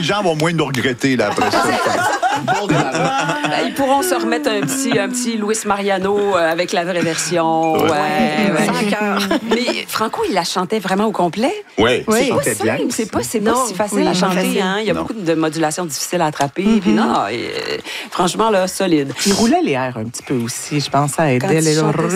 les gens vont moins nous regretter là, après ça. Ils pourront se remettre un petit Luis Mariano avec la vraie version. Ouais. Sans cœur. Mais Franco, il la chantait vraiment au complet. Oui, C'est pas chantait bien. simple, c'est pas si facile à chanter. Hein? Il y a beaucoup de modulations difficiles à attraper. Puis non, franchement, là, solide. Il roulait les airs un petit peu aussi, je pense, à aider les...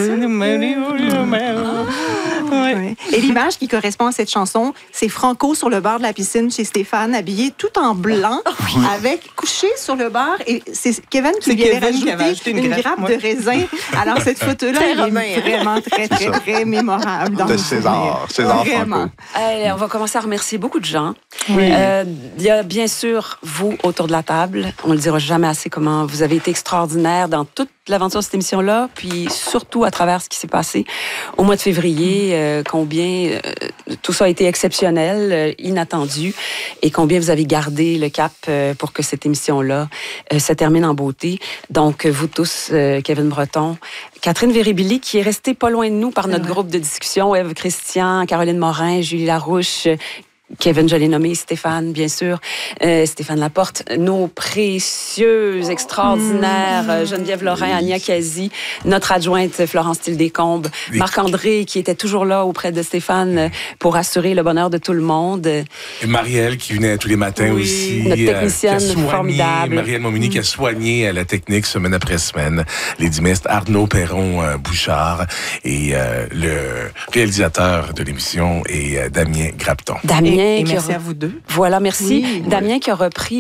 Oui. Et l'image qui correspond à cette chanson, c'est Franco sur le bord de la piscine chez Stéphane, habillé tout en blanc, avec couché sur le bord. Et c'est Kevin qui lui avait rajouté une grappe de raisin. Alors, cette photo-là, elle est vraiment très mémorable. De César vraiment. Franco. On va commencer à remercier beaucoup de gens. Oui. Il y a bien sûr vous autour de la table. On ne le dira jamais assez comment vous avez été extraordinaire dans toute l'aventure de cette émission-là, puis surtout à travers ce qui s'est passé au mois de février, combien tout ça a été exceptionnel, inattendu, et combien vous avez gardé le cap pour que cette émission-là se termine en beauté. Donc, vous tous, Kevin Breton, Catherine Véribili, qui est restée pas loin de nous par notre groupe de discussion, Ève Christian, Caroline Morin, Julie Larouche, Kevin, je l'ai nommé, Stéphane, bien sûr, Stéphane Laporte, nos précieuses, extraordinaires, Geneviève Lorrain, Ania Kazi, notre adjointe Florence Tildécombe, Marc-André, qui était toujours là auprès de Stéphane pour assurer le bonheur de tout le monde. Et Marielle, qui venait tous les matins aussi. Notre technicienne formidable. Marielle Momini, qui a soigné la technique semaine après semaine. Les dimistes Arnaud Perron-Bouchard et le réalisateur de l'émission est Damien Grapton. Et merci à vous deux. Voilà, merci. Damien qui a repris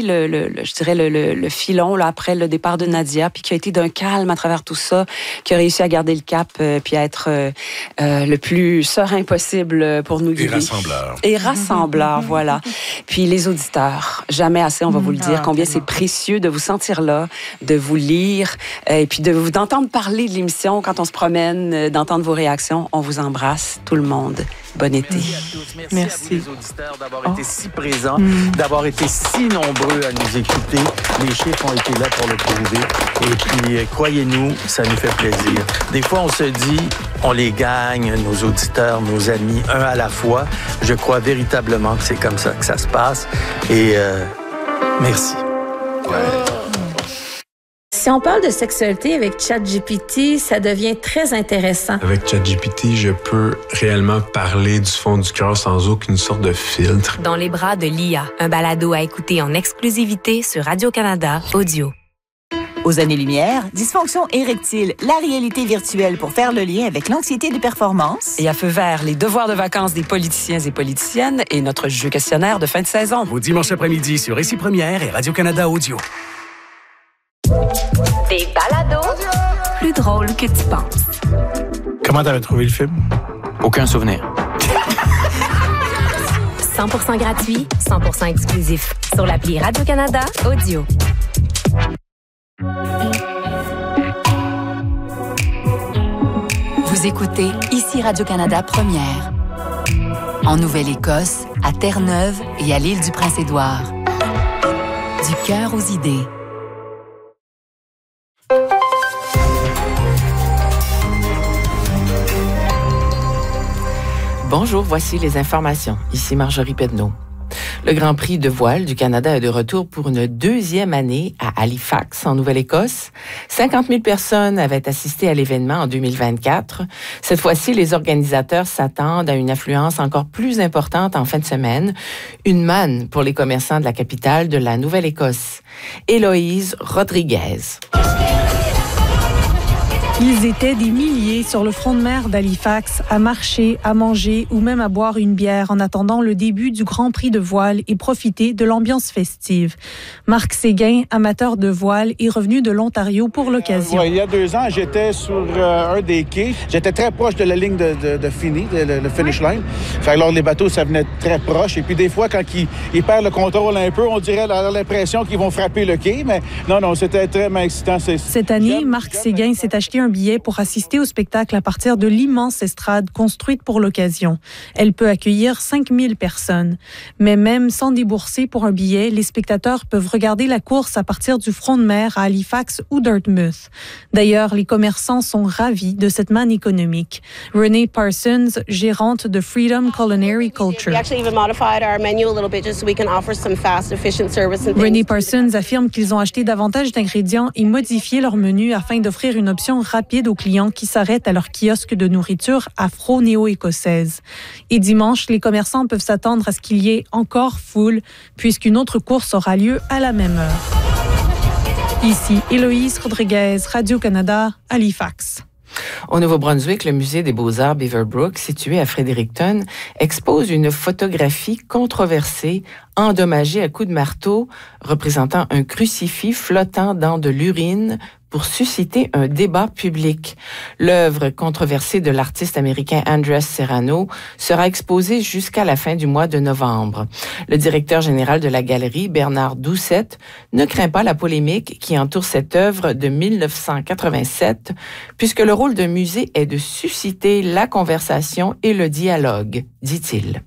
le filon là, après le départ de Nadia, puis qui a été d'un calme à travers tout ça, qui a réussi à garder le cap, puis à être le plus serein possible pour nous guider. Et rassembleur, voilà. Puis les auditeurs, jamais assez, on va vous le dire, combien c'est précieux de vous sentir là, de vous lire, et puis d'entendre parler de l'émission quand on se promène, d'entendre vos réactions. On vous embrasse, tout le monde. Bon été. Merci aux auditeurs d'avoir été si présents, d'avoir été si nombreux à nous écouter. Les chiffres ont été là pour le prouver. Et puis, croyez-nous, ça nous fait plaisir. Des fois, on se dit, on les gagne, nos auditeurs, nos amis, un à la fois. Je crois véritablement que c'est comme ça que ça se passe. Et merci. Si on parle de sexualité avec ChatGPT, ça devient très intéressant. Avec ChatGPT, je peux réellement parler du fond du cœur sans aucune sorte de filtre. Dans les bras de l'IA, un balado à écouter en exclusivité sur Radio-Canada Audio. Aux années-lumière, dysfonction érectile, la réalité virtuelle pour faire le lien avec l'anxiété de performance. Et à feu vert, les devoirs de vacances des politiciens et politiciennes et notre jeu questionnaire de fin de saison. Au dimanche après-midi sur Récit Première et Radio-Canada Audio. Des balados plus drôles que tu penses. Comment t'avais trouvé le film? Aucun souvenir. 100% gratuit, 100% exclusif. Sur l'appli Radio-Canada Audio. Vous écoutez ici Radio-Canada Première. En Nouvelle-Écosse, à Terre-Neuve et à l'île du Prince-Édouard. Du cœur aux idées. Bonjour, voici les informations. Ici Marjorie Pedneau. Le Grand Prix de voile du Canada est de retour pour une deuxième année à Halifax, en Nouvelle-Écosse. 50 000 personnes avaient assisté à l'événement en 2024. Cette fois-ci, les organisateurs s'attendent à une affluence encore plus importante en fin de semaine. Une manne pour les commerçants de la capitale de la Nouvelle-Écosse. Héloïse Rodriguez. Ils étaient des milliers sur le front de mer d'Halifax à marcher, à manger ou même à boire une bière en attendant le début du Grand Prix de voile et profiter de l'ambiance festive. Marc Séguin, amateur de voile, est revenu de l'Ontario pour l'occasion. Il y a 2 ans, j'étais sur un des quais. J'étais très proche de la ligne de fini, le finish line. Fait alors les bateaux, ça venait très proche. Et puis des fois, quand ils perdent le contrôle un peu, on dirait l'impression qu'ils vont frapper le quai. Mais non, c'était très excitant. Cette année, Marc Séguin s'est acheté un un billet pour assister au spectacle à partir de l'immense estrade construite pour l'occasion. Elle peut accueillir 5000 personnes. Mais même sans débourser pour un billet, les spectateurs peuvent regarder la course à partir du front de mer à Halifax ou Dartmouth. D'ailleurs, les commerçants sont ravis de cette manne économique. Renee Parsons, gérante de Freedom Culinary Culture. Renee Parsons affirme qu'ils ont acheté davantage d'ingrédients et modifié leur menu afin d'offrir une option rapide aux clients qui s'arrêtent à leur kiosque de nourriture afro-néo-écossaise. Et dimanche, les commerçants peuvent s'attendre à ce qu'il y ait encore foule, puisqu'une autre course aura lieu à la même heure. Ici, Héloïse Rodriguez, Radio-Canada, Halifax. Au Nouveau-Brunswick, le musée des Beaux-Arts Beaverbrook, situé à Fredericton, expose une photographie controversée, endommagée à coups de marteau, représentant un crucifix flottant dans de l'urine pour susciter un débat public. L'œuvre controversée de l'artiste américain Andres Serrano sera exposée jusqu'à la fin du mois de novembre. Le directeur général de la galerie, Bernard Doucette, ne craint pas la polémique qui entoure cette œuvre de 1987, puisque le rôle d'un musée est de susciter la conversation et le dialogue, dit-il.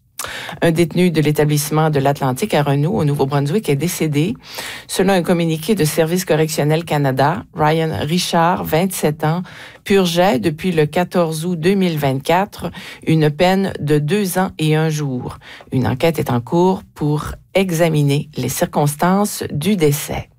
Un détenu de l'établissement de l'Atlantique à Renault, au Nouveau-Brunswick, est décédé. Selon un communiqué de Service correctionnel Canada, Ryan Richard, 27 ans, purgeait depuis le 14 août 2024 une peine de 2 ans et 1 jour. Une enquête est en cours pour examiner les circonstances du décès.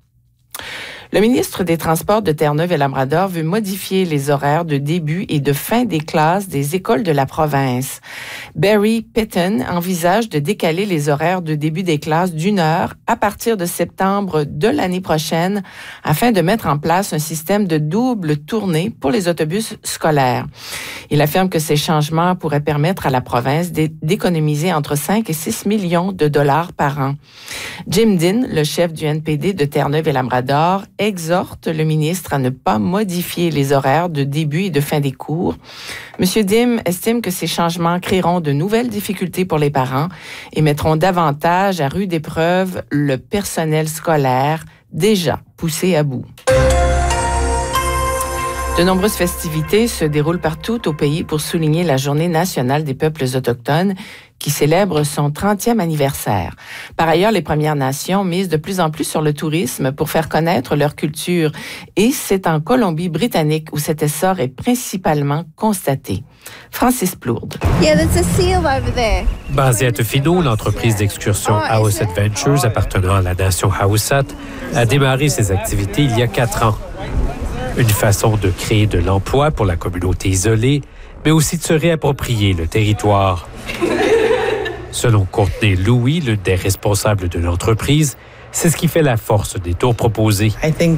Le ministre des Transports de Terre-Neuve et Labrador veut modifier les horaires de début et de fin des classes des écoles de la province. Barry Pitton envisage de décaler les horaires de début des classes d'1 heure à partir de septembre de l'année prochaine afin de mettre en place un système de double tournée pour les autobus scolaires. Il affirme que ces changements pourraient permettre à la province d'économiser entre 5 et 6 millions de dollars par an. Jim Dean, le chef du NPD de Terre-Neuve et Labrador, exhorte le ministre à ne pas modifier les horaires de début et de fin des cours. M. Dim estime que ces changements créeront de nouvelles difficultés pour les parents et mettront davantage à rude épreuve le personnel scolaire déjà poussé à bout. De nombreuses festivités se déroulent partout au pays pour souligner la Journée nationale des peuples autochtones qui célèbre son 30e anniversaire. Par ailleurs, les Premières Nations misent de plus en plus sur le tourisme pour faire connaître leur culture et c'est en Colombie-Britannique où cet essor est principalement constaté. Francis Plourde. Basée à Tofino, l'entreprise d'excursion House Adventures appartenant à la nation Haussat a démarré ses activités il y a 4 ans. Une façon de créer de l'emploi pour la communauté isolée, mais aussi de se réapproprier le territoire. Selon Courtney Louis, l'une des responsables de l'entreprise, c'est ce qui fait la force des tours proposés.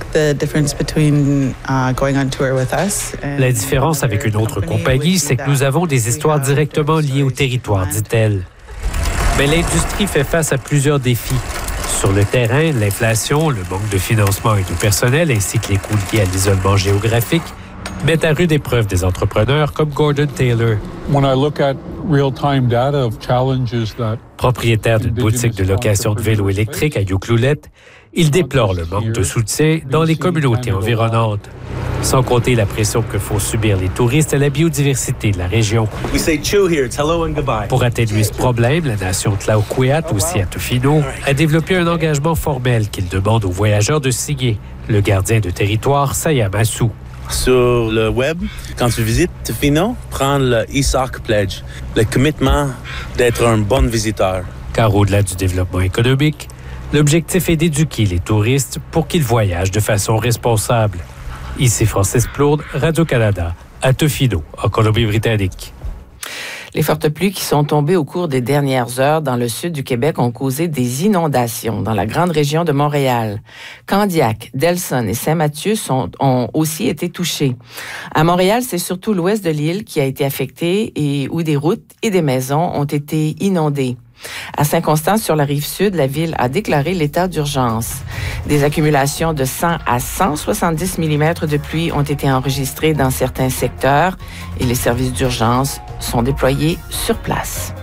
La différence avec une autre compagnie, c'est que nous avons des histoires directement liées au territoire, dit-elle. Mais l'industrie fait face à plusieurs défis. Sur le terrain, l'inflation, le manque de financement et de personnel, ainsi que les coûts liés à l'isolement géographique, mettent à rude épreuve des entrepreneurs comme Gordon Taylor. Propriétaire d'une boutique de location de vélos électriques à Yuclulet, il déplore le manque de soutien dans les communautés environnantes. Sans compter la pression que font subir les touristes à la biodiversité de la région. Pour atténuer ce problème, la nation Tlaoquiat, aussi à Tofino, a développé un engagement formel qu'il demande aux voyageurs de signer, le gardien de territoire Sayamasu. Sur le web, quand tu visites Tofino, prends le ESOC Pledge, le commitment d'être un bon visiteur. Car au-delà du développement économique, l'objectif est d'éduquer les touristes pour qu'ils voyagent de façon responsable. Ici Francis Plourde, Radio-Canada, à Tofino, en Colombie-Britannique. Les fortes pluies qui sont tombées au cours des dernières heures dans le sud du Québec ont causé des inondations dans la grande région de Montréal. Candiac, Delson et Saint-Mathieu ont aussi été touchés. À Montréal, c'est surtout l'ouest de l'île qui a été affecté et où des routes et des maisons ont été inondées. À Saint-Constant, sur la rive sud, la ville a déclaré l'état d'urgence. Des accumulations de 100 à 170 mm de pluie ont été enregistrées dans certains secteurs et les services d'urgence sont déployés sur place.